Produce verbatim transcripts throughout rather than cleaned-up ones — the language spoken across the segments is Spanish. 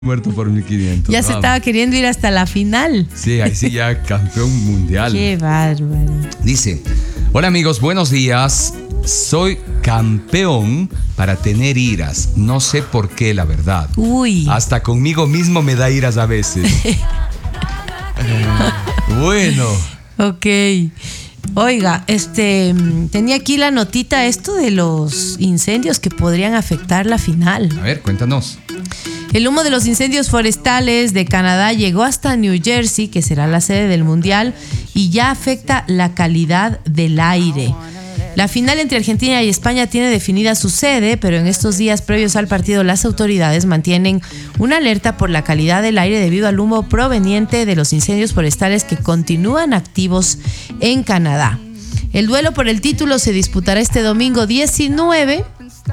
Muerto por mil quinientos. Ya vamos. Se estaba queriendo ir hasta la final. Sí, ahí sí ya campeón mundial. Qué bárbaro. Dice, hola amigos, buenos días. Soy campeón para tener iras. No sé por qué, la verdad. Uy. Hasta conmigo mismo me da iras a veces. Bueno. Ok. Oiga, este tenía aquí la notita esto de los incendios que podrían afectar la final. A ver, cuéntanos. El humo de los incendios forestales de Canadá llegó hasta New Jersey, que será la sede del Mundial, y ya afecta la calidad del aire. La final entre Argentina y España tiene definida su sede, pero en estos días previos al partido las autoridades mantienen una alerta por la calidad del aire debido al humo proveniente de los incendios forestales que continúan activos en Canadá. El duelo por el título se disputará este domingo diecinueve,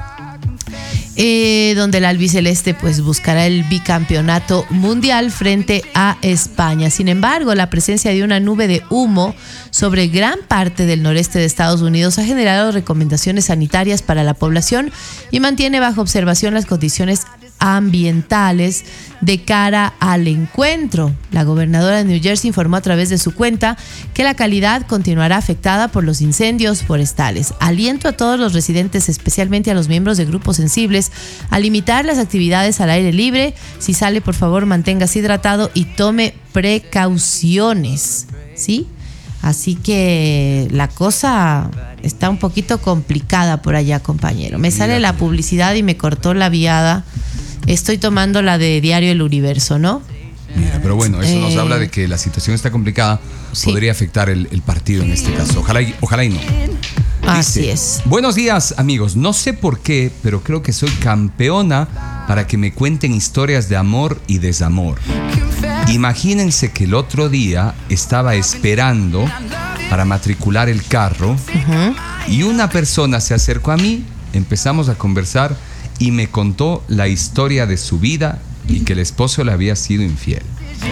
Eh, donde el albiceleste pues buscará el bicampeonato mundial frente a España. Sin embargo, la presencia de una nube de humo sobre gran parte del noreste de Estados Unidos ha generado recomendaciones sanitarias para la población y mantiene bajo observación las condiciones ambientales de cara al encuentro. La gobernadora de New Jersey informó a través de su cuenta que la calidad continuará afectada por los incendios forestales. Aliento a todos los residentes, especialmente a los miembros de grupos sensibles, a limitar las actividades al aire libre. Si sale, por favor, manténgase hidratado y tome precauciones, ¿sí? Así que la cosa está un poquito complicada por allá, compañero. Me sale la publicidad y me cortó la viada. Estoy tomando la de Diario El Universo, ¿no? Mira, pero bueno, eso eh, nos habla de que la situación está complicada. Sí. Podría afectar el, el partido en este caso. Ojalá y, ojalá y no. Así Dice, es. Buenos días, amigos. No sé por qué, pero creo que soy campeona para que me cuenten historias de amor y desamor. Imagínense que el otro día estaba esperando para matricular el carro, uh-huh, y una persona se acercó a mí, empezamos a conversar y me contó la historia de su vida y que el esposo le había sido infiel.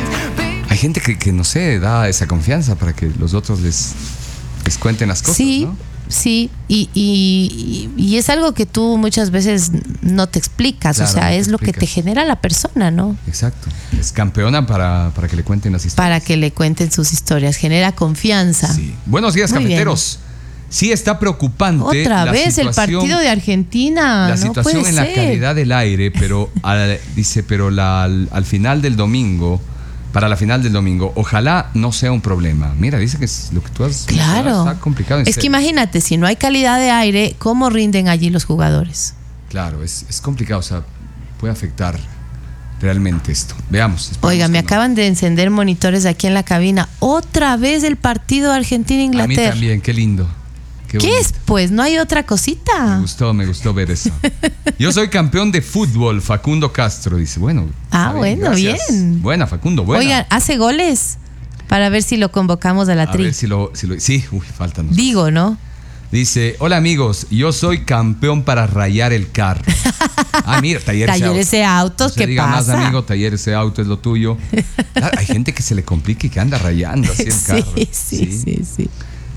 Hay gente que, que no sé, da esa confianza para que los otros les, les cuenten las cosas, sí, ¿no? Sí, y, y, y es algo que tú muchas veces no te explicas, claro, o sea, no es lo que te genera la persona, ¿no? Exacto, es campeona para, para que le cuenten las historias. Para que le cuenten sus historias, genera confianza. Sí. Buenos días, Muy cafeteros. Bien. Sí, está preocupante. Otra la vez el partido de Argentina. La no situación puede en ser. La calidad del aire, pero al, dice, pero la, al, al final del domingo, para la final del domingo, ojalá no sea un problema. Mira, dice que es lo que tú has. Claro. Está complicado. Es serio. Que imagínate, si no hay calidad de aire, ¿cómo rinden allí los jugadores? Claro, es, es complicado, o sea, puede afectar realmente esto. Veamos. Oiga, me no. acaban de encender monitores aquí en la cabina. Otra vez el partido Argentina-Inglaterra. A mí también, qué lindo. Qué, ¿Qué es, pues? ¿No hay otra cosita? Me gustó, me gustó ver eso. Yo soy campeón de fútbol, Facundo Castro. Dice, bueno. Ah, bien, bueno, gracias. bien. Buena, Facundo, buena. Oigan, ¿hace goles? Para ver si lo convocamos a la a tri. Ver si lo, si lo, sí, uy, faltan. Digo, ¿no? Dice, hola amigos, yo soy campeón para rayar el carro. Ah, mira, Talleres Talleres de Autos, ¿qué ¿qué pasa? Más, amigo, Talleres de Auto es lo tuyo. Claro, hay gente que se le complica y que anda rayando así el sí, carro. Sí, sí, sí, sí.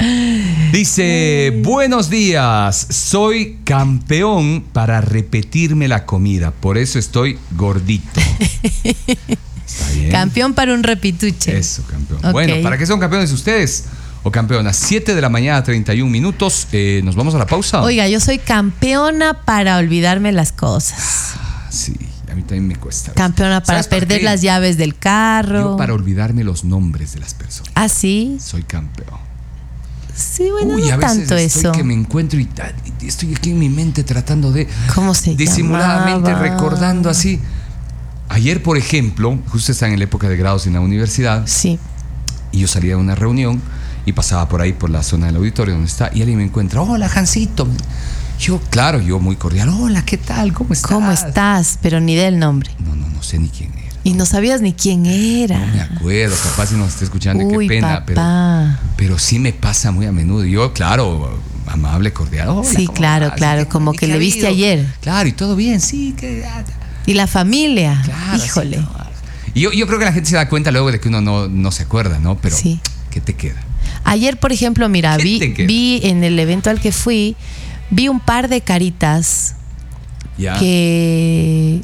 Dice, buenos días, soy campeón para repetirme la comida, por eso estoy gordito. Está bien. Campeón para un repituche. Eso, campeón. Okay. Bueno, ¿para qué son campeones ustedes? O campeonas, siete de la mañana, treinta y un minutos. Eh, ¿Nos vamos a la pausa? Oiga, yo soy campeona para olvidarme las cosas. Ah, sí, a mí también me cuesta. Campeona para perder las llaves del carro. Yo para olvidarme los nombres de las personas. ¿Ah, sí? Soy campeón. Sí, bueno, Uy, no a veces tanto estoy eso. Que me encuentro y, y estoy aquí en mi mente tratando de ¿Cómo se disimuladamente llamaba? recordando así. Ayer, por ejemplo, justo están en la época de grados en la universidad. Sí. Y yo salía de una reunión y pasaba por ahí por la zona del auditorio donde está y alguien me encuentra, hola Jancito. Yo, claro, yo muy cordial, hola, ¿qué tal? ¿Cómo estás? ¿Cómo estás? Pero ni del nombre. No, no, no sé ni quién era. Y no sabías ni quién era. No me acuerdo, capaz si nos está escuchando, Uy, qué pena, papá. pero pero sí me pasa muy a menudo. Yo, claro, amable, cordial. Hola, sí, claro, vas? claro, ¿Qué, como que le viste ayer. Claro, y todo bien, sí. Que... Y la familia, claro, híjole. Sí, no. Y yo, yo creo que la gente se da cuenta luego de que uno no, no se acuerda, ¿no? Pero, sí. ¿qué te queda? Ayer, por ejemplo, mira, vi, vi en el evento al que fui, vi un par de caritas ya. que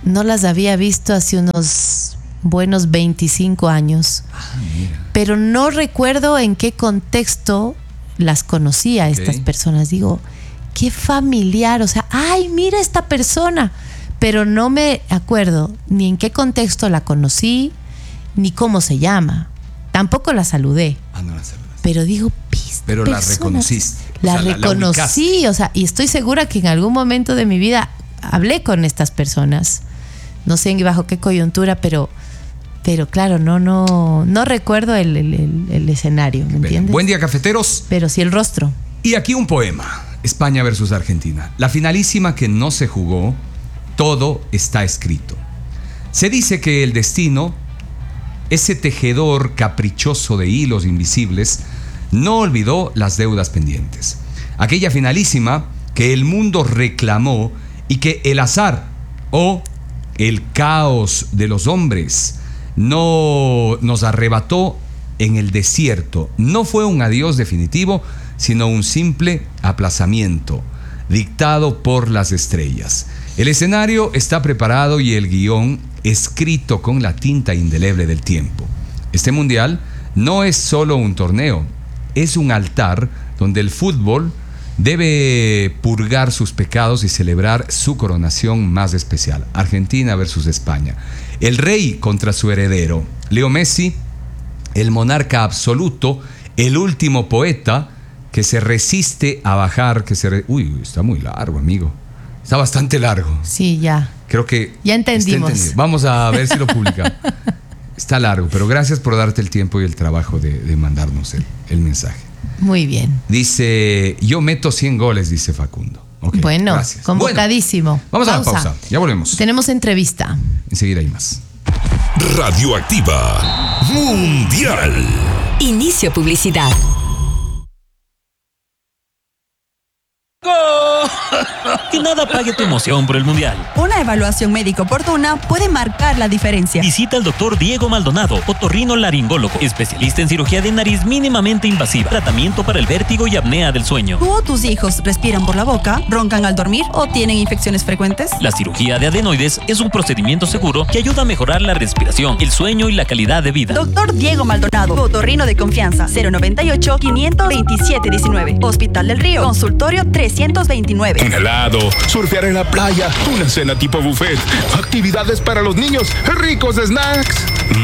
no las había visto hace unos buenos veinticinco años. Ah, mira. Pero no recuerdo en qué contexto las conocía a Ok. estas personas. Digo, qué familiar, o sea, ay, mira esta persona. Pero no me acuerdo ni en qué contexto la conocí, ni cómo se llama. Tampoco la saludé. Ah, no la saludas. Pero digo, pis, Pero la personas. reconociste. O La sea, la- la reconocí, ubicaste. o sea, y estoy segura que en algún momento de mi vida hablé con estas personas. No sé bajo qué coyuntura, pero, pero claro, no, no, no recuerdo el, el- el- el escenario, ¿me Bien. entiendes? Buen día, cafeteros. Pero sí el rostro. Y aquí un poema. España versus Argentina. La finalísima que no se jugó, todo está escrito. Se dice que el destino, ese tejedor caprichoso de hilos invisibles, no olvidó las deudas pendientes. Aquella finalísima que el mundo reclamó y que el azar o el caos de los hombres no nos arrebató en el desierto. No fue un adiós definitivo, sino un simple aplazamiento dictado por las estrellas. El escenario está preparado y el guión escrito con la tinta indeleble del tiempo. Este mundial no es solo un torneo, es un altar donde el fútbol debe purgar sus pecados y celebrar su coronación más especial. Argentina versus España. El rey contra su heredero. Leo Messi, el monarca absoluto, el último poeta que se resiste a bajar, que se... Re... Uy, está muy largo, amigo. Está bastante largo. Sí, ya. Creo que... Ya entendimos. está entendido. Vamos a ver si lo publica. Está largo, pero gracias por darte el tiempo y el trabajo de, de mandarnos el, el mensaje. Muy bien. Dice, yo meto cien goles, dice Facundo. Ok, Bueno, gracias. convocadísimo. Bueno, vamos a la pausa. Ya volvemos. Tenemos entrevista. Enseguida hay más. Radioactiva Mundial. Inicio publicidad. Que nada apague tu emoción por el Mundial. Una evaluación médica oportuna puede marcar la diferencia. Visita al doctor Diego Maldonado, otorrinolaringólogo, especialista en cirugía de nariz mínimamente invasiva, tratamiento para el vértigo y apnea del sueño. ¿Tú o tus hijos respiran por la boca, roncan al dormir o tienen infecciones frecuentes? La cirugía de adenoides es un procedimiento seguro que ayuda a mejorar la respiración, el sueño y la calidad de vida. Doctor Diego Maldonado, otorrino de confianza, cero noventa y ocho, quinientos veintisiete, diecinueve. Hospital del Río, consultorio trescientos veintinueve. Un helado, surfear en la playa, una cena tipo buffet, actividades para los niños, ricos snacks.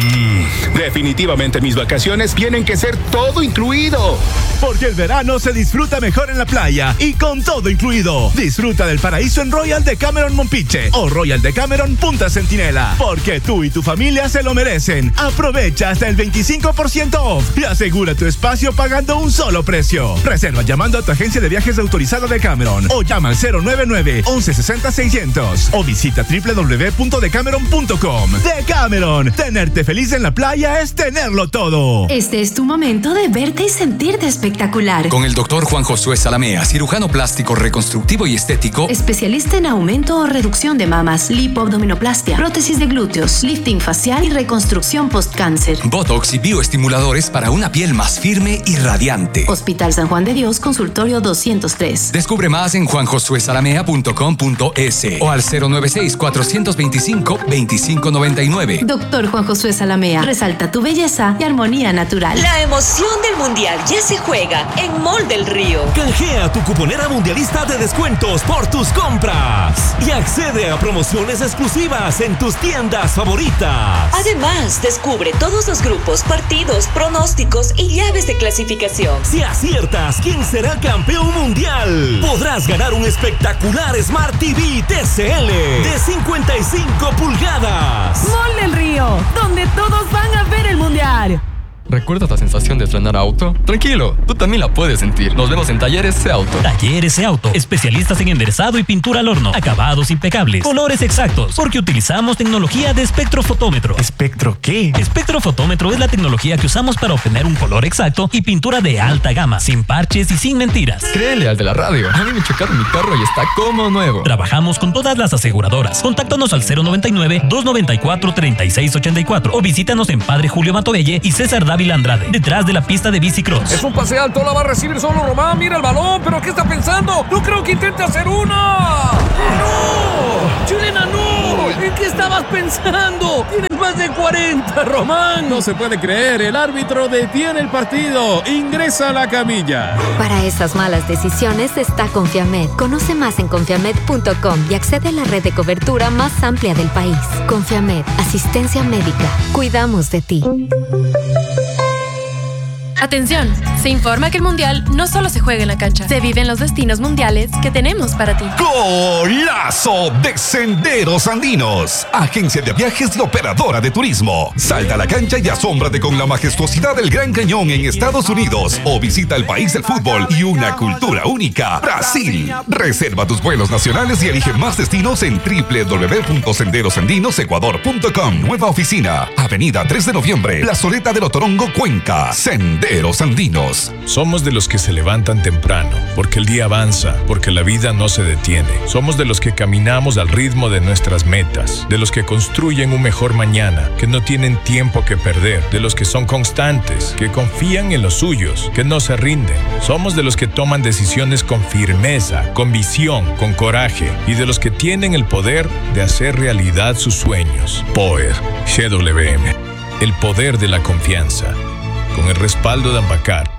Mmm, definitivamente mis vacaciones tienen que ser todo incluido. Porque el verano se disfruta mejor en la playa y con todo incluido. Disfruta del paraíso en Royal Decameron Mompiche o Royal Decameron Punta Centinela. Porque tú y tu familia se lo merecen. Aprovecha hasta el veinticinco por ciento off y asegura tu espacio pagando un solo precio. Reserva llamando a tu agencia de viajes autorizada Decameron o llama al cero nueve nueve, once sesenta, seiscientos o visita doble u doble u doble u punto decameron punto com. Decameron, tenerte feliz en la playa es tenerlo todo. Este es tu momento de verte y sentirte espectacular. Con el doctor Juan Josué Salamea, cirujano plástico, reconstructivo y estético. Especialista en aumento o reducción de mamas, lipoabdominoplastia, prótesis de glúteos, lifting facial y reconstrucción post-cáncer. Botox y bioestimuladores para una piel más firme y radiante. Hospital San Juan de Dios, consultorio doscientos tres. Descubre más en juan josué salamea punto com punto es o al cero nueve seis, cuatrocientos veinticinco, veinticinco noventa y nueve. Doctor Juan Josué Salamea, resalta tu belleza y armonía natural. La emoción del Mundial ya se juega en Mall del Río. Canjea tu cuponera mundialista de descuentos por tus compras y accede a promociones exclusivas en tus tiendas favoritas. Además, descubre todos los grupos, partidos, pronósticos y llaves de clasificación. Si aciertas quién será campeón mundial, podrás ganar un espectacular Smart T V T C L de cincuenta y cinco pulgadas. Mall del Río, donde todos van a ver el mundial. ¿Recuerdas la sensación de estrenar auto? Tranquilo, tú también la puedes sentir. Nos vemos en Talleres C Auto. Talleres C Auto, especialistas en enderezado y pintura al horno, acabados impecables, colores exactos, porque utilizamos tecnología de espectrofotómetro. ¿Espectro qué? Espectrofotómetro es la tecnología que usamos para obtener un color exacto y pintura de alta gama, sin parches y sin mentiras. Créele al de la radio. A mí me chocaron mi carro y está como nuevo. Trabajamos con todas las aseguradoras. Contáctanos al cero noventa y nueve, doscientos noventa y cuatro, treinta y seis ochenta y cuatro o visítanos en Padre Julio Matobelle y César Dávila Andrade, detrás de la pista de bicicross. Es un pase alto, la va a recibir solo Román. Mira el balón, pero ¿qué está pensando? No creo que intente hacer una. ¡No! ¡Chilena no! ¿En qué estabas pensando? Tienes más de cuarenta, Román. No se puede creer, el árbitro detiene el partido. Ingresa a la camilla. Para esas malas decisiones está Confiamed. Conoce más en confiamed punto com y accede a la red de cobertura más amplia del país. Confiamed, asistencia médica. Cuidamos de ti. Atención, se informa que el Mundial no solo se juega en la cancha, se vive en los destinos mundiales que tenemos para ti. Golazo de Senderos Andinos, agencia de viajes y operadora de turismo. Salta a la cancha y asómbrate con la majestuosidad del Gran Cañón en Estados Unidos o visita el país del fútbol y una cultura única, Brasil. Reserva tus vuelos nacionales y elige más destinos en doble u doble u doble u punto senderos andinos ecuador punto com. Nueva oficina, Avenida tres de noviembre, Plazoleta del Otorongo, Cuenca. Senderos Andinos. Somos de los que se levantan temprano, porque el día avanza, porque la vida no se detiene. Somos de los que caminamos al ritmo de nuestras metas, de los que construyen un mejor mañana, que no tienen tiempo que perder, de los que son constantes, que confían en los suyos, que no se rinden. Somos de los que toman decisiones con firmeza, con visión, con coraje, y de los que tienen el poder de hacer realidad sus sueños. Power, G W M, el poder de la confianza. Con el respaldo de Ambacar.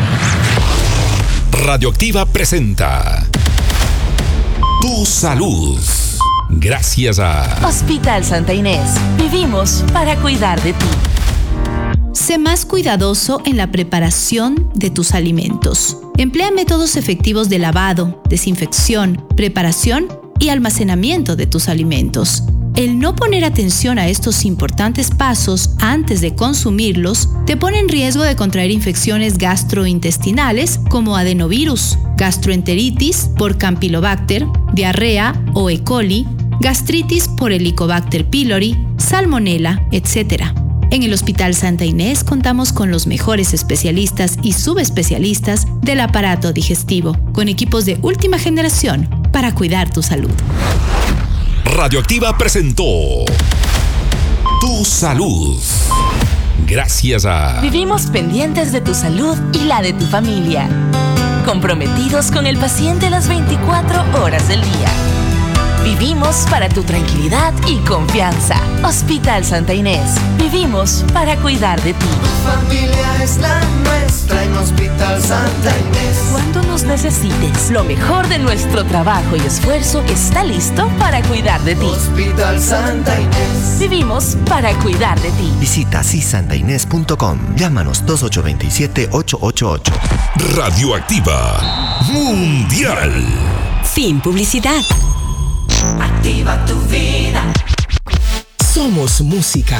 Radioactiva presenta Tu Salud. Gracias a Hospital Santa Inés. Vivimos para cuidar de ti. Sé más cuidadoso en la preparación de tus alimentos. Emplea métodos efectivos de lavado, desinfección, preparación y almacenamiento de tus alimentos. El no poner atención a estos importantes pasos antes de consumirlos te pone en riesgo de contraer infecciones gastrointestinales como adenovirus, gastroenteritis por Campylobacter, diarrea o E. coli, gastritis por Helicobacter pylori, salmonella, etcétera. En el Hospital Santa Inés contamos con los mejores especialistas y subespecialistas del aparato digestivo, con equipos de última generación para cuidar tu salud. Radioactiva presentó Tu Salud. Gracias a Vivimos pendientes de tu salud y la de tu familia. Comprometidos con el paciente las veinticuatro horas del día. Vivimos para tu tranquilidad y confianza. Hospital Santa Inés. Vivimos para cuidar de ti. Tu familia es la nuestra en Hospital Santa Inés. Cuando nos necesites, lo mejor de nuestro trabajo y esfuerzo está listo para cuidar de ti. Hospital Santa Inés. Vivimos para cuidar de ti. Visita si santa inés punto com. Llámanos dos ocho dos siete, ocho ocho ocho. Radioactiva Mundial. Fin publicidad. Activa tu vida. Somos música.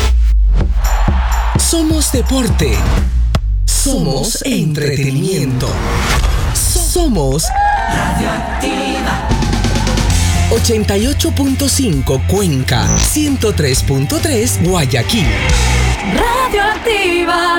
Somos deporte. Somos entretenimiento. Somos Radioactiva. ochenta y ocho punto cinco Cuenca, ciento tres punto tres Guayaquil. Radioactiva.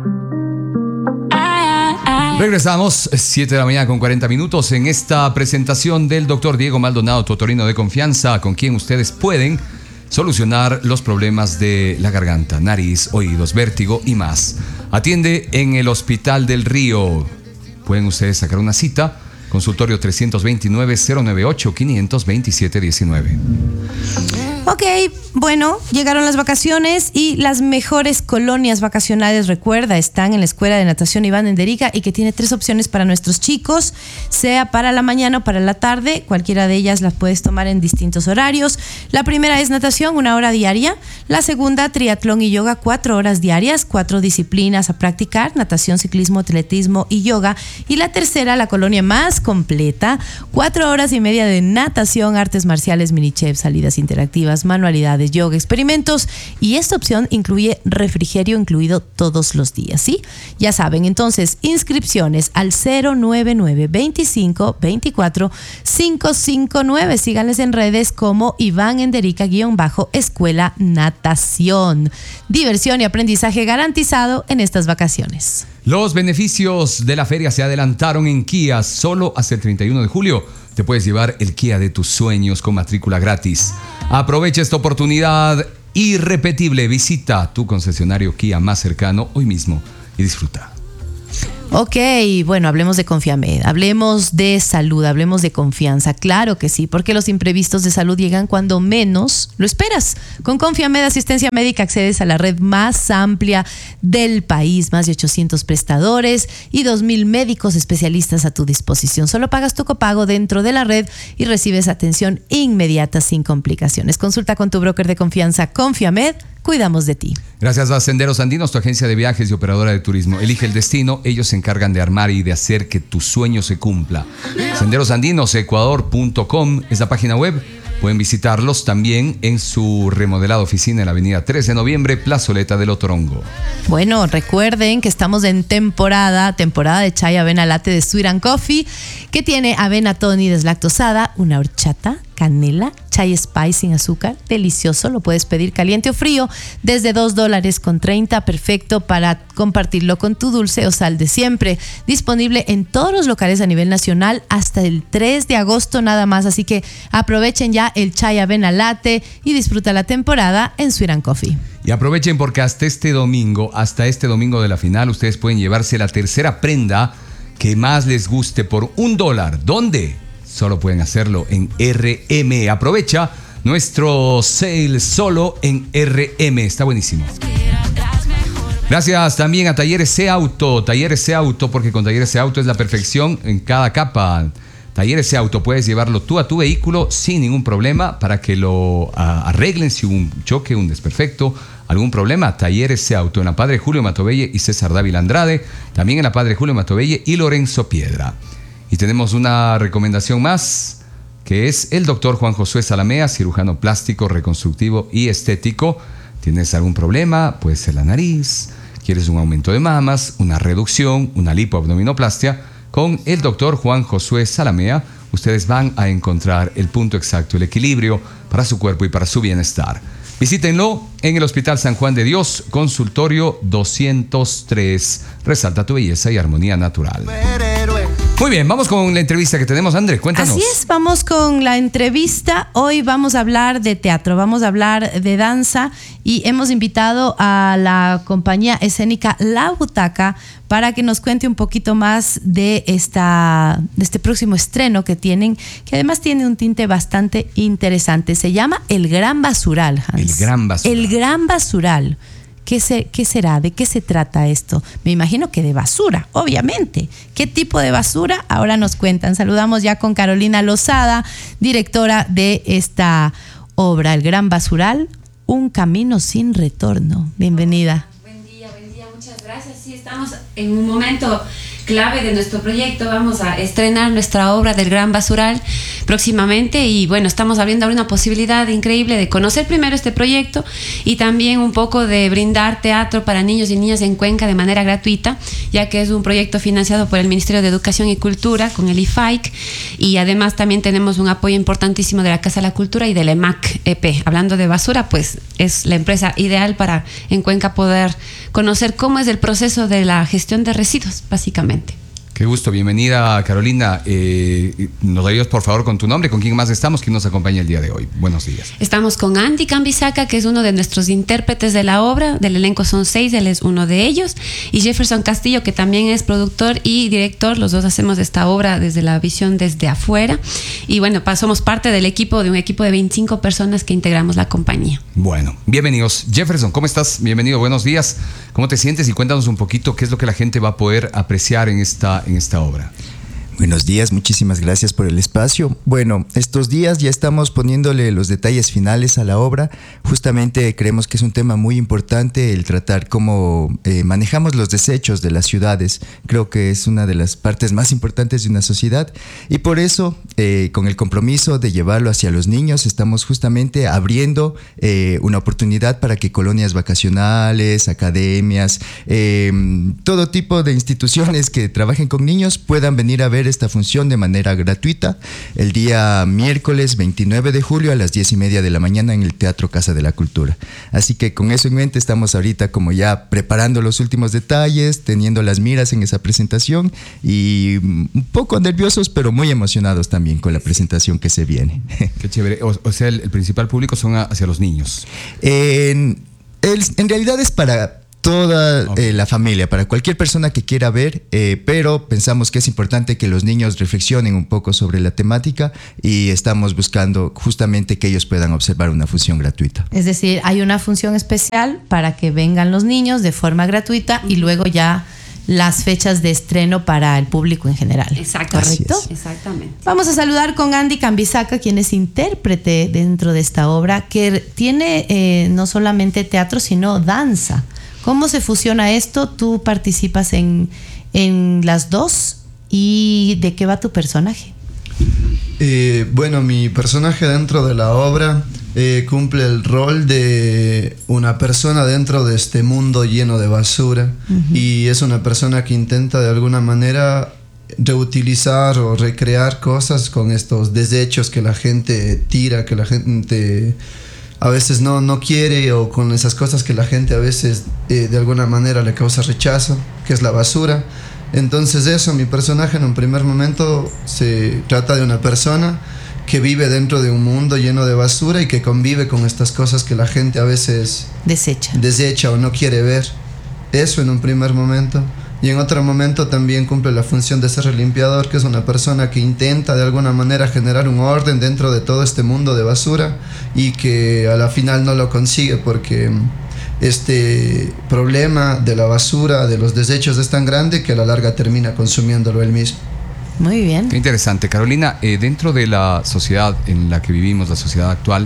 Regresamos, siete de la mañana con cuarenta minutos, en esta presentación del doctor Diego Maldonado, tu otorrino de confianza, con quien ustedes pueden solucionar los problemas de la garganta, nariz, oídos, vértigo y más. Atiende en el Hospital del Río. Pueden ustedes sacar una cita. Consultorio trescientos veintinueve, cero noventa y ocho, quinientos veintisiete, diecinueve. Ok, bueno, llegaron las vacaciones y las mejores colonias vacacionales, recuerda, están en la Escuela de Natación Iván Enderica y que tiene tres opciones para nuestros chicos, sea para la mañana o para la tarde. Cualquiera de ellas las puedes tomar en distintos horarios. La primera es natación, una hora diaria. La segunda, triatlón y yoga, cuatro horas diarias, cuatro disciplinas a practicar, natación, ciclismo, atletismo y yoga. Y la tercera, la colonia más completa, cuatro horas y media de natación, artes marciales, mini chef, salidas interactivas, manualidades, yoga, experimentos, y esta opción incluye refrigerio incluido todos los días, ¿sí? Ya saben, entonces, inscripciones al cero nueve nueve, veinticinco, veinticuatro, quinientos cincuenta y nueve. Síganles en redes como Iván Enderica-Escuela Natación. Diversión y aprendizaje garantizado en estas vacaciones. Los beneficios de la feria se adelantaron en Kia. Solo hasta el treinta y uno de julio te puedes llevar el Kia de tus sueños con matrícula gratis. Aprovecha esta oportunidad irrepetible. Visita tu concesionario Kia más cercano hoy mismo y disfruta. Ok, bueno, hablemos de Confiamed, hablemos de salud, hablemos de confianza. Claro que sí, porque los imprevistos de salud llegan cuando menos lo esperas. Con Confiamed Asistencia Médica accedes a la red más amplia del país, más de ochocientos prestadores y dos mil médicos especialistas a tu disposición. Solo pagas tu copago dentro de la red y recibes atención inmediata sin complicaciones. Consulta con tu broker de confianza Confiamed. Cuidamos de ti. Gracias a Senderos Andinos, tu agencia de viajes y operadora de turismo. Elige el destino, ellos se encargan de armar y de hacer que tu sueño se cumpla. Senderos Andinos Ecuador punto com es la página web. Pueden visitarlos también en su remodelada oficina en la avenida tres de noviembre, Plazoleta del Otorongo. Bueno, recuerden que estamos en temporada, temporada de chai avena latte de Sweet and Coffee, que tiene avena Tony deslactosada, una horchata, canela, chai spice sin azúcar, delicioso, lo puedes pedir caliente o frío desde dos dólares con treinta, perfecto para compartirlo con tu dulce o sal de siempre, disponible en todos los locales a nivel nacional hasta el tres de agosto nada más, así que aprovechen ya el chai avena latte y disfruta la temporada en Sweet and Coffee. Y aprovechen porque hasta este domingo, hasta este domingo de la final, ustedes pueden llevarse la tercera prenda que más les guste por un dólar. ¿Dónde? Solo pueden hacerlo en R M. Aprovecha nuestro sale solo en R M. Está buenísimo. Gracias también a Talleres C Auto. Talleres C Auto, porque con Talleres C Auto es la perfección en cada capa. Talleres C Auto, puedes llevarlo tú a tu vehículo sin ningún problema para que lo uh, arreglen si hubo un choque, un desperfecto, algún problema. Talleres C Auto en la Padre Julio Matovelle y César Dávila Andrade. También en la Padre Julio Matovelle y Lorenzo Piedra. Y tenemos una recomendación más, que es el doctor Juan Josué Salamea, cirujano plástico, reconstructivo y estético. ¿Tienes algún problema? Puede ser la nariz, quieres un aumento de mamas, una reducción, una lipoabdominoplastia. Con el doctor Juan Josué Salamea, ustedes van a encontrar el punto exacto, el equilibrio para su cuerpo y para su bienestar. Visítenlo en el Hospital San Juan de Dios, consultorio doscientos tres. Resalta tu belleza y armonía natural. Muy bien, vamos con la entrevista que tenemos, André, cuéntanos. Así es, vamos con la entrevista. Hoy vamos a hablar de teatro, vamos a hablar de danza y hemos invitado a la compañía escénica La Butaca para que nos cuente un poquito más de, esta, de este próximo estreno que tienen, que además tiene un tinte bastante interesante. Se llama El Gran Basural, Hans. El Gran Basural. El Gran Basural. ¿Qué, se, ¿Qué será? ¿De qué se trata esto? Me imagino que de basura, obviamente. ¿Qué tipo de basura? Ahora nos cuentan. Saludamos ya con Carolina Lozada, directora de esta obra, El Gran Basural, un camino sin retorno. Bienvenida. Buen día, buen día, muchas gracias. Sí, estamos en un momento clave de nuestro proyecto. Vamos a estrenar nuestra obra del Gran Basural próximamente y bueno, estamos abriendo ahora una posibilidad increíble de conocer primero este proyecto y también un poco de brindar teatro para niños y niñas en Cuenca de manera gratuita, ya que es un proyecto financiado por el Ministerio de Educación y Cultura con el I F A I C y además también tenemos un apoyo importantísimo de la Casa de la Cultura y del E M A C E P. Hablando de basura, pues es la empresa ideal para en Cuenca poder conocer cómo es el proceso de la gestión de residuos, básicamente. Qué gusto, bienvenida Carolina. Eh, ¿Nos ayudas por favor con tu nombre? ¿Con quién más estamos? ¿Quién nos acompaña el día de hoy? Buenos días. Estamos con Andy Cambisaca, que es uno de nuestros intérpretes de la obra. Del elenco son seis, él es uno de ellos. Y Jefferson Castillo, que también es productor y director. Los dos hacemos esta obra desde la visión desde afuera. Y bueno, somos parte del equipo, de un equipo de veinticinco personas que integramos la compañía. Bueno, bienvenidos. Jefferson, ¿cómo estás? Bienvenido, buenos días. ¿Cómo te sientes? Y cuéntanos un poquito qué es lo que la gente va a poder apreciar en esta en esta obra. Buenos días, muchísimas gracias por el espacio. Bueno, estos días ya estamos poniéndole los detalles finales a la obra. Justamente creemos que es un tema muy importante el tratar cómo eh, manejamos los desechos de las ciudades. Creo que es una de las partes más importantes de una sociedad y por eso, eh, con el compromiso de llevarlo hacia los niños, estamos justamente abriendo eh, una oportunidad para que colonias vacacionales, academias, eh, todo tipo de instituciones que trabajen con niños puedan venir a ver esta función de manera gratuita el día miércoles veintinueve de julio a las diez y media de la mañana en el Teatro Casa de la Cultura. Así que con eso en mente estamos ahorita como ya preparando los últimos detalles, teniendo las miras en esa presentación y un poco nerviosos pero muy emocionados también con la presentación que se viene. Qué chévere. O, o sea, el, el principal público son hacia los niños. En, el, en realidad es para toda okay. eh, la familia, para cualquier persona que quiera ver, eh, pero pensamos que es importante que los niños reflexionen un poco sobre la temática y estamos buscando justamente que ellos puedan observar una función gratuita. Es decir, hay una función especial para que vengan los niños de forma gratuita y luego ya las fechas de estreno para el público en general. Exactamente. ¿Correcto? Exactamente. Vamos a saludar con Andy Cambisaca, quien es intérprete dentro de esta obra, que tiene eh, no solamente teatro, sino danza. ¿Cómo se fusiona esto? Tú participas en, en las dos, ¿y de qué va tu personaje? Eh, bueno, mi personaje dentro de la obra eh, cumple el rol de una persona dentro de este mundo lleno de basura. Uh-huh. Y es una persona que intenta de alguna manera reutilizar o recrear cosas con estos desechos que la gente tira, que la gente a veces no, no quiere, o con esas cosas que la gente a veces eh, de alguna manera le causa rechazo, que es la basura. Entonces eso, mi personaje en un primer momento se trata de una persona que vive dentro de un mundo lleno de basura y que convive con estas cosas que la gente a veces desecha, desecha o no quiere ver. Eso en un primer momento. Y en otro momento también cumple la función de ser el limpiador, que es una persona que intenta de alguna manera generar un orden dentro de todo este mundo de basura y que a la final no lo consigue porque este problema de la basura, de los desechos, es tan grande que a la larga termina consumiéndolo él mismo. Muy bien. Qué interesante. Carolina, eh, dentro de la sociedad en la que vivimos, la sociedad actual,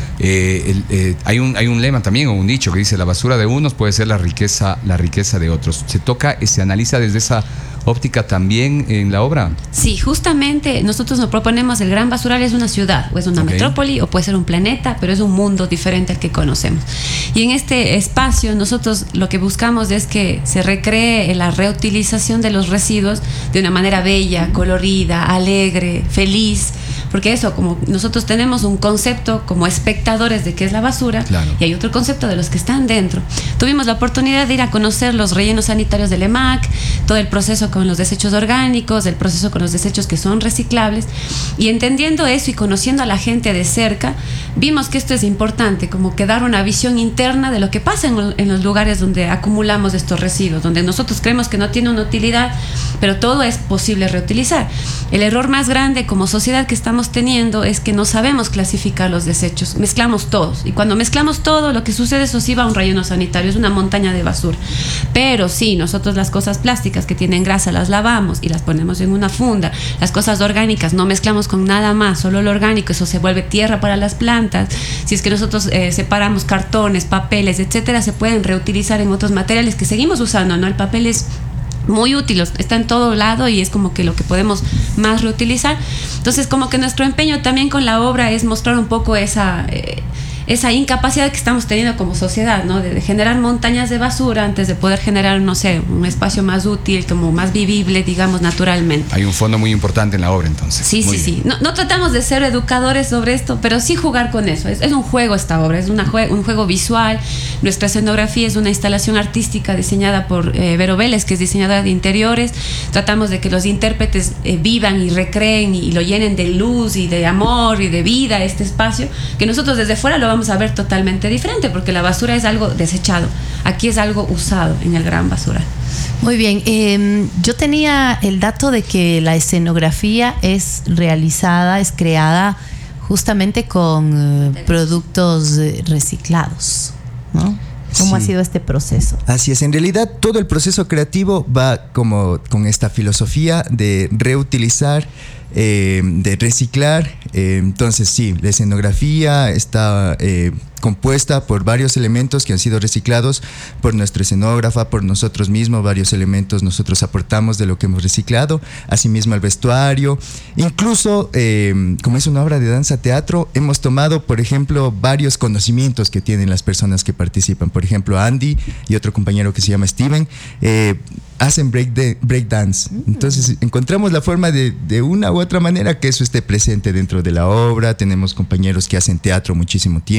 eh, el, eh, hay, un, hay un lema también o un dicho que dice: la basura de unos puede ser la riqueza, la riqueza de otros. ¿Se toca, se analiza desde esa óptica también en la obra? Sí, justamente nosotros nos proponemos: el Gran Basural es una ciudad, o es una okay. metrópoli, o puede ser un planeta, pero es un mundo diferente al que conocemos. Y en este espacio nosotros lo que buscamos es que se recree la reutilización de los residuos de una manera bella, colorida, alegre, feliz, porque eso, como nosotros tenemos un concepto como espectadores de qué es la basura, claro. y hay otro concepto de los que están dentro. Tuvimos la oportunidad de ir a conocer los rellenos sanitarios del E M A C, todo el proceso con los desechos orgánicos, el proceso con los desechos que son reciclables, y entendiendo eso y conociendo a la gente de cerca, vimos que esto es importante, como que dar una visión interna de lo que pasa en, en los lugares donde acumulamos estos residuos, donde nosotros creemos que no tiene una utilidad, pero todo es posible reutilizar. El error más grande como sociedad que estamos teniendo es que no sabemos clasificar los desechos, mezclamos todos, y cuando mezclamos todo, lo que sucede es que va a un relleno sanitario, es una montaña de basura. Pero sí, nosotros las cosas plásticas que tienen grasa las lavamos y las ponemos en una funda. Las cosas orgánicas no mezclamos con nada más, solo lo orgánico, eso se vuelve tierra para las plantas. Si es que nosotros eh, separamos cartones, papeles, etcétera, se pueden reutilizar en otros materiales que seguimos usando, ¿no? El papel es muy útil, está en todo lado y es como que lo que podemos más reutilizar. Entonces, como que nuestro empeño también con la obra es mostrar un poco esa eh, esa incapacidad que estamos teniendo como sociedad, ¿no? De, de generar montañas de basura antes de poder generar, no sé, un espacio más útil, como más vivible, digamos, naturalmente. Hay un fondo muy importante en la obra, entonces. Sí, muy sí, bien. sí. No, no tratamos de ser educadores sobre esto, pero sí jugar con eso. Es, es un juego esta obra, es una jue- un juego visual. Nuestra escenografía es una instalación artística diseñada por eh, Vero Vélez, que es diseñadora de interiores. Tratamos de que los intérpretes eh, vivan y recreen y, y lo llenen de luz y de amor y de vida este espacio, que nosotros desde fuera lo vamos a ver totalmente diferente, porque la basura es algo desechado, aquí es algo usado en el Gran Basural. Muy bien, eh, yo tenía el dato de que la escenografía es realizada, es creada justamente con eh, productos eh, reciclados, ¿no? ¿Cómo sí. ha sido este proceso? Así es, en realidad todo el proceso creativo va como con esta filosofía de reutilizar, eh, de reciclar. Eh, entonces sí, la escenografía está eh, compuesta por varios elementos que han sido reciclados por nuestra escenógrafa, por nosotros mismos. Varios elementos nosotros aportamos de lo que hemos reciclado, asimismo el vestuario. Incluso, eh, como es una obra de danza-teatro, hemos tomado, por ejemplo, varios conocimientos que tienen las personas que participan. Por ejemplo, Andy y otro compañero que se llama Steven eh, hacen break, de, break dance. Entonces encontramos la forma de, de una u otra manera que eso esté presente dentro de la obra. Tenemos compañeros que hacen teatro muchísimo tiempo.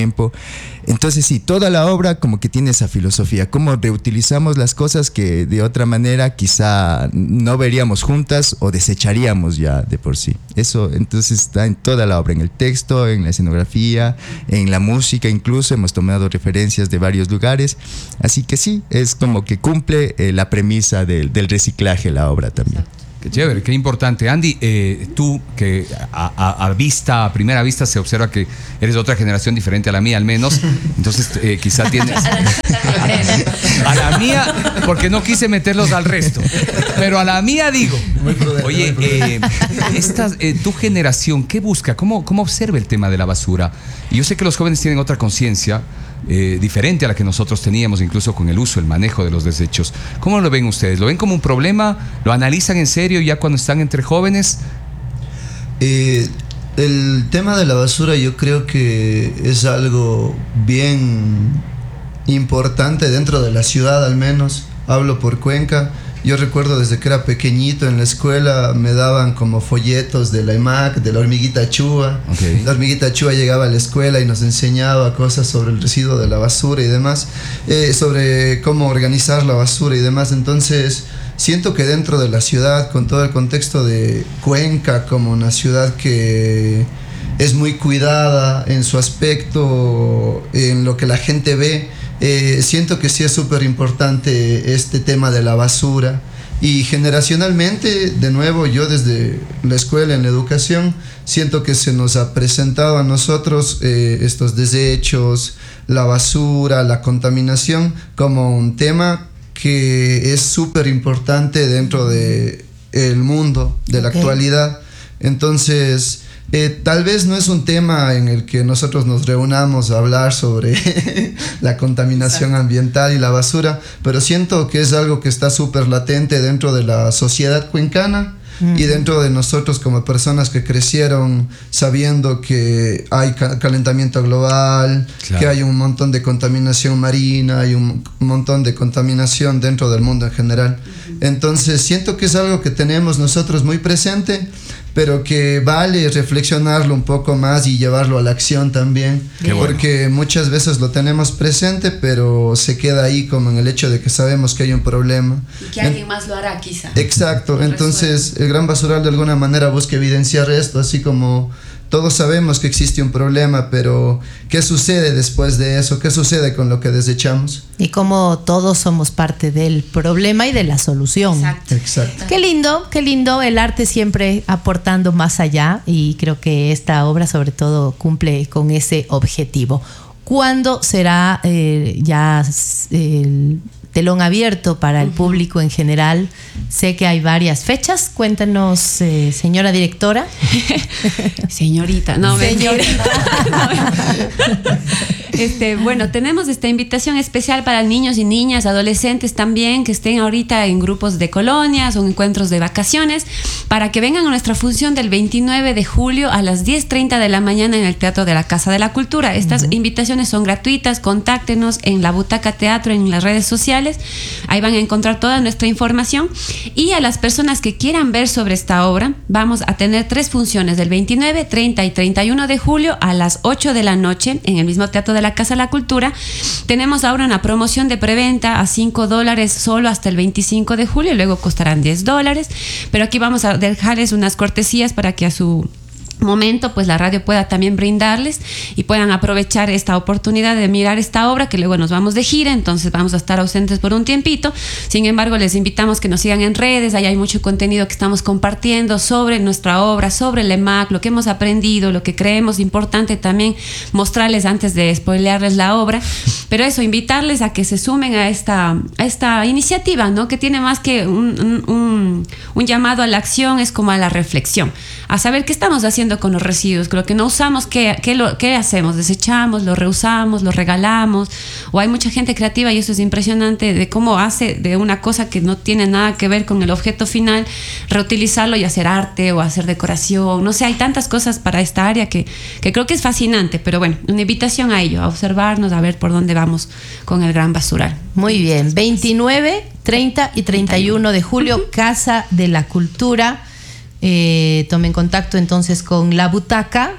Entonces sí, toda la obra como que tiene esa filosofía, cómo reutilizamos las cosas que de otra manera quizá no veríamos juntas o desecharíamos ya de por sí. Eso entonces está en toda la obra, en el texto, en la escenografía, en la música incluso, hemos tomado referencias de varios lugares, así que sí, es como que cumple eh, la premisa del, del reciclaje la obra también. Qué chévere, qué importante. Andy, eh, tú que a, a, a vista, a primera vista se observa que eres de otra generación diferente a la mía al menos, entonces eh, quizá tienes... A la mía, porque no quise meterlos al resto, pero a la mía digo, oye, eh, esta, eh, tu generación, ¿qué busca? ¿Cómo, cómo observa el tema de la basura? Y yo sé que los jóvenes tienen otra conciencia, Eh, diferente a la que nosotros teníamos, incluso con el uso, el manejo de los desechos. ¿Cómo lo ven ustedes? ¿Lo ven como un problema? ¿Lo analizan en serio ya cuando están entre jóvenes? Eh, el tema de la basura yo creo que es algo bien importante dentro de la ciudad, al menos. Hablo por Cuenca. Yo recuerdo desde que era pequeñito en la escuela me daban como folletos de la E M A C, de la hormiguita Chua. Okay. La hormiguita Chua llegaba a la escuela y nos enseñaba cosas sobre el residuo de la basura y demás, eh, sobre cómo organizar la basura y demás. Entonces siento que dentro de la ciudad, con todo el contexto de Cuenca como una ciudad que es muy cuidada en su aspecto, en lo que la gente ve, Eh, siento que sí es súper importante este tema de la basura, y generacionalmente, de nuevo, yo desde la escuela, en la educación, siento que se nos ha presentado a nosotros eh, estos desechos, la basura, la contaminación como un tema que es súper importante dentro de el mundo de la okay. actualidad. Entonces Eh, tal vez no es un tema en el que nosotros nos reunamos a hablar sobre la contaminación Exacto. ambiental y la basura, pero siento que es algo que está súper latente dentro de la sociedad cuencana uh-huh. y dentro de nosotros como personas que crecieron sabiendo que hay ca- calentamiento global, claro. que hay un montón de contaminación marina, hay un montón de contaminación dentro del mundo en general. Uh-huh. Entonces siento que es algo que tenemos nosotros muy presente, pero que vale reflexionarlo un poco más y llevarlo a la acción también. Qué porque bueno. muchas veces lo tenemos presente, pero se queda ahí como en el hecho de que sabemos que hay un problema. Y que alguien en... más lo hará quizá. Exacto, entonces el Gran Basural de alguna manera busca evidenciar esto, así como todos sabemos que existe un problema, pero ¿qué sucede después de eso? ¿Qué sucede con lo que desechamos? Y cómo todos somos parte del problema y de la solución. Exacto. Exacto. Qué lindo, qué lindo, el arte siempre aportando más allá, y creo que esta obra sobre todo cumple con ese objetivo. ¿Cuándo será eh, ya el telón abierto para el uh-huh. público en general? Sé que hay varias fechas. Cuéntanos, eh, señora directora. Señorita, no, señorita. Este, bueno, tenemos esta invitación especial para niños y niñas, adolescentes también, que estén ahorita en grupos de colonias o encuentros de vacaciones, para que vengan a nuestra función del veintinueve de julio a las diez treinta de la mañana en el Teatro de la Casa de la Cultura. Estas uh-huh. invitaciones son gratuitas. Contáctenos en La Butaca Teatro en las redes sociales. Ahí van a encontrar toda nuestra información. Y a las personas que quieran ver sobre esta obra, vamos a tener tres funciones del veintinueve, treinta y treinta y uno de julio a las ocho de la noche en el mismo Teatro de la Casa de la Cultura. Tenemos ahora una promoción de preventa a cinco dólares solo hasta el veinticinco de julio, luego costarán diez dólares, pero aquí vamos a dejarles unas cortesías para que a su momento pues la radio pueda también brindarles y puedan aprovechar esta oportunidad de mirar esta obra, que luego nos vamos de gira, entonces vamos a estar ausentes por un tiempito. Sin embargo, les invitamos que nos sigan en redes. Ahí hay mucho contenido que estamos compartiendo sobre nuestra obra, sobre el E M A C, lo que hemos aprendido, lo que creemos importante también mostrarles antes de spoilearles la obra. Pero eso, invitarles a que se sumen a esta, a esta iniciativa, ¿no? Que tiene más que un, un, un, un llamado a la acción, es como a la reflexión, a saber qué estamos haciendo con los residuos, que lo que no usamos, ¿qué, qué, lo, qué hacemos? ¿Desechamos, lo reusamos, lo regalamos? O hay mucha gente creativa, y eso es impresionante, de cómo hace de una cosa que no tiene nada que ver con el objeto final, reutilizarlo y hacer arte o hacer decoración. No sé, hay tantas cosas para esta área que, que creo que es fascinante, pero bueno, una invitación a ello, a observarnos, a ver por dónde vamos con el Gran Basural. Muy bien, veintinueve, treinta y treinta y uno de julio, Casa de la Cultura. Eh, tomen contacto entonces con La Butaca,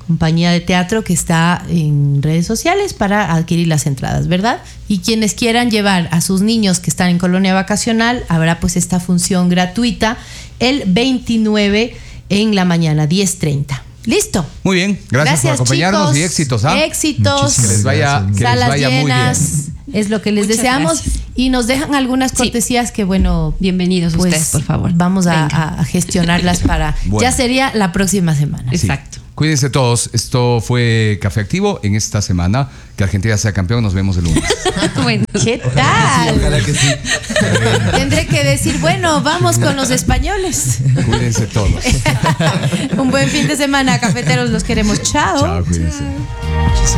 compañía de teatro que está en redes sociales para adquirir las entradas, ¿verdad? Y quienes quieran llevar a sus niños que están en colonia vacacional, habrá pues esta función gratuita el veintinueve en la mañana, diez treinta. Listo. Muy bien, gracias, gracias por acompañarnos, chicos. Y éxitos. ¿Ah? Éxitos. Que les vaya, que les vaya muy bien. Es lo que les Muchas deseamos. Gracias. Y nos dejan algunas cortesías sí. que, bueno, bienvenidos pues, ustedes, por favor. Vamos a, a gestionarlas para. Bueno. Ya sería la próxima semana. Sí. Exacto. Cuídense todos. Esto fue Café Activo en esta semana. Que Argentina sea campeón. Nos vemos el lunes. Bueno, ¿qué tal? Sí, ojalá que sí. Tendré que decir, bueno, vamos con los españoles. Cuídense todos. Un buen fin de semana, cafeteros. Los queremos. Chao. Chao, cuídense.